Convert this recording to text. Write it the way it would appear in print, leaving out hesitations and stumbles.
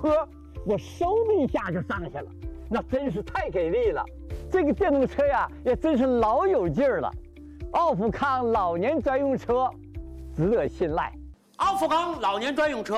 坡，我嗖的一下就上去了，那真是太给力了。这个电动车呀，也真是老有劲儿了。奥富康老年专用车，值得信赖。 奥富康老年专用车